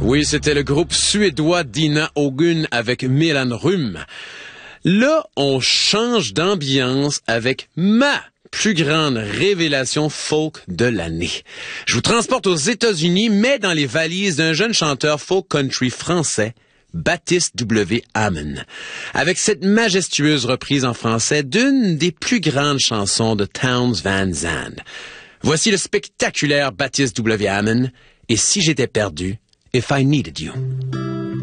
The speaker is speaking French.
Oui, c'était le groupe suédois d'Ina Ogun avec Milan Rum. Là, on change d'ambiance avec ma plus grande révélation folk de l'année. Je vous transporte aux États-Unis, mais dans les valises d'un jeune chanteur folk country français, Baptiste W. Hamon, avec cette majestueuse reprise en français d'une des plus grandes chansons de Townes Van Zandt. Voici le spectaculaire Baptiste W. Hamon, et si j'étais perdu, If I Needed You.